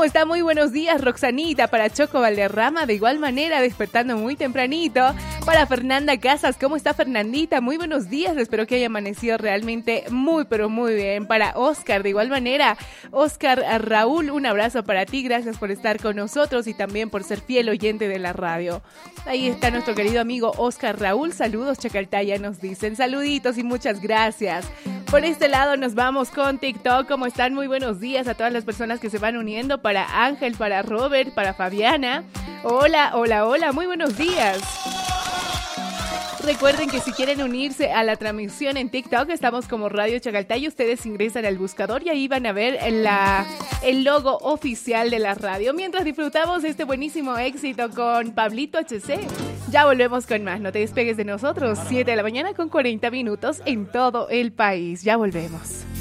está? Muy buenos días, Roxanita. Para Choco Valderrama, de igual manera, despertando muy tempranito. Para Fernanda Casas, ¿cómo está Fernandita? Muy buenos días, espero que haya amanecido realmente muy, pero muy bien. Para Oscar, de igual manera, Oscar Raúl, un abrazo para ti, gracias por estar con nosotros y también por ser fiel oyente de la radio. Ahí está nuestro querido amigo Oscar Raúl, saludos Chacaltaya, nos dicen, saluditos y muchas gracias. Por este lado nos vamos con TikTok, ¿cómo están? Muy buenos días a todas las personas que se van uniendo, para Ángel, para Robert, para Fabiana. Hola, hola, hola, muy buenos días. Recuerden que si quieren unirse a la transmisión en TikTok, estamos como Radio Chacaltaya. Ustedes ingresan al buscador y ahí van a ver el logo oficial de la radio. Mientras disfrutamos este buenísimo éxito con Pablito HC. Ya volvemos con más. No te despegues de nosotros. 7 de la mañana con 40 minutos en todo el país. Ya volvemos.